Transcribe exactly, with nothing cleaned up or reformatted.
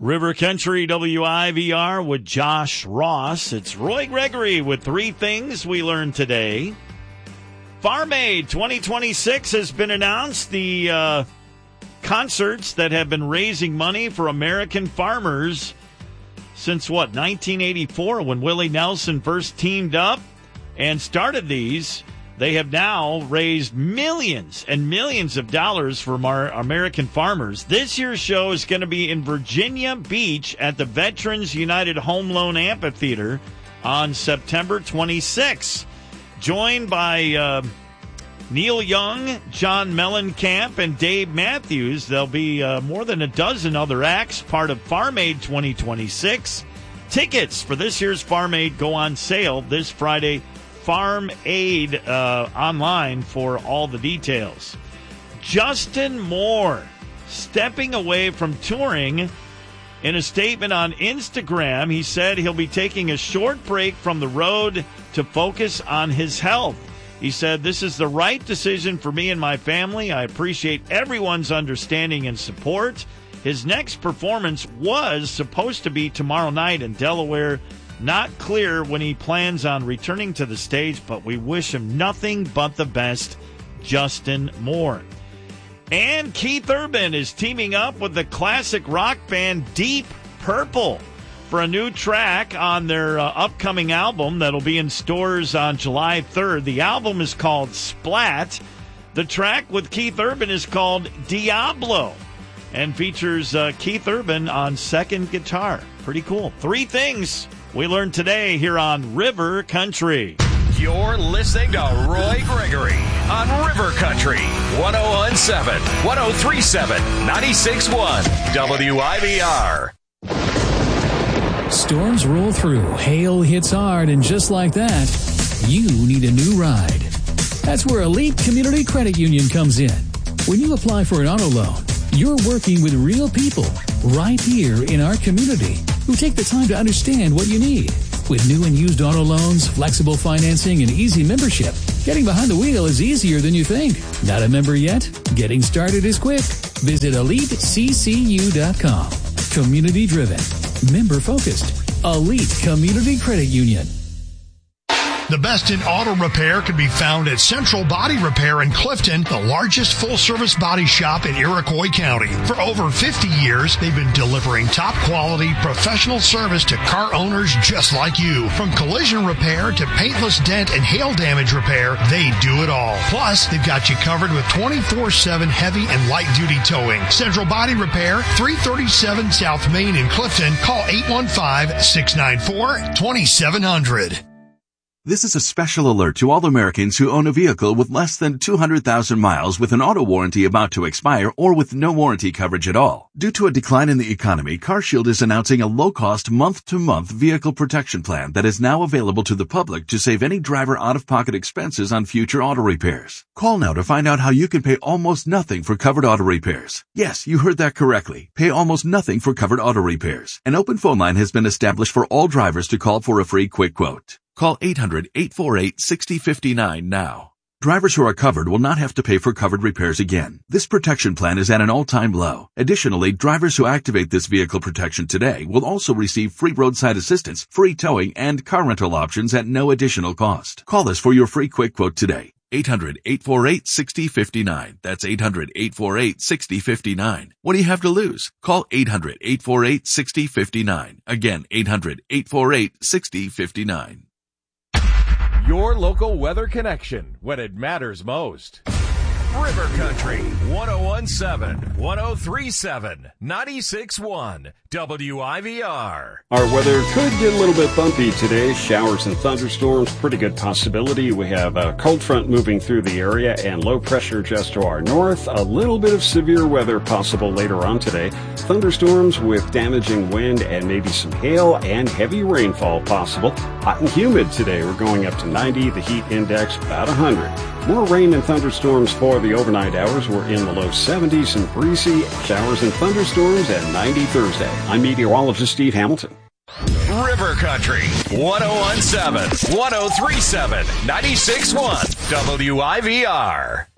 River Country W I V R with Josh Ross. It's Roy Gregory with three things we learned today. Farm Aid twenty twenty-six has been announced. The uh, concerts that have been raising money for American farmers since, what, nineteen eighty-four, when Willie Nelson first teamed up and started these. They have now raised millions and millions of dollars for our American farmers. This year's show is going to be in Virginia Beach at the Veterans United Home Loan Amphitheater on September twenty-sixth. Joined by uh, Neil Young, John Mellencamp, and Dave Matthews. There'll be uh, more than a dozen other acts, part of Farm Aid twenty twenty-six. Tickets for this year's Farm Aid go on sale this Friday. Farm Aid uh, online for all the details. Justin Moore stepping away from touring. In a statement on Instagram, he said he'll be taking a short break from the road to focus on his health. He said, "This is the right decision for me and my family. I appreciate everyone's understanding and support." His next performance was supposed to be tomorrow night in Delaware. Not clear when he plans on returning to the stage, but we wish him nothing but the best, Justin Moore. And Keith Urban is teaming up with the classic rock band Deep Purple for a new track on their uh, upcoming album that'll be in stores on July third. The album is called Splat. The track with Keith Urban is called Diablo and features uh, Keith Urban on second guitar. Pretty cool. Three things we learned today here on River Country. You're listening to Roy Gregory on River Country, one oh one point seven, one oh three point seven, ninety-six point one, W I V R. Storms roll through, hail hits hard, and just like that, you need a new ride. That's where Elite Community Credit Union comes in. When you apply for an auto loan, you're working with real people right here in our community who take the time to understand what you need. With new and used auto loans, flexible financing, and easy membership, getting behind the wheel is easier than you think. Not a member yet? Getting started is quick. Visit elite c c u dot com. Community driven. Member focused. Elite Community Credit Union. The best in auto repair can be found at Central Body Repair in Clifton, the largest full-service body shop in Iroquois County. For over fifty years, they've been delivering top-quality, professional service to car owners just like you. From collision repair to paintless dent and hail damage repair, they do it all. Plus, they've got you covered with twenty-four seven heavy and light-duty towing. Central Body Repair, three thirty-seven South Main in Clifton. Call eight one five, six nine four, two seven zero zero. This is a special alert to all Americans who own a vehicle with less than two hundred thousand miles with an auto warranty about to expire or with no warranty coverage at all. Due to a decline in the economy, CarShield is announcing a low-cost month-to-month vehicle protection plan that is now available to the public to save any driver out-of-pocket expenses on future auto repairs. Call now to find out how you can pay almost nothing for covered auto repairs. Yes, you heard that correctly. Pay almost nothing for covered auto repairs. An open phone line has been established for all drivers to call for a free quick quote. Call eight hundred, eight four eight, six zero five nine now. Drivers who are covered will not have to pay for covered repairs again. This protection plan is at an all-time low. Additionally, drivers who activate this vehicle protection today will also receive free roadside assistance, free towing, and car rental options at no additional cost. Call us for your free quick quote today. eight hundred, eight four eight, six zero five nine. That's eight hundred, eight four eight, six zero five nine. What do you have to lose? Call eight hundred, eight four eight, six zero five nine. Again, eight hundred, eight four eight, six zero five nine. Your local weather connection when it matters most. River Country, one oh one point seven, one oh three point seven, ninety-six point one, W I V R. Our weather could get a little bit bumpy today. Showers and thunderstorms, pretty good possibility. We have a cold front moving through the area and low pressure just to our north. A little bit of severe weather possible later on today. Thunderstorms with damaging wind and maybe some hail and heavy rainfall possible. Hot and humid today. We're going up to ninety. The heat index about one hundred. More rain and thunderstorms for the overnight hours. We're in the low seventies and breezy. Showers and thunderstorms at ninety Thursday. I'm meteorologist Steve Hamilton. River Country, one oh one point seven, one oh three point seven, ninety-six point one, W I V R.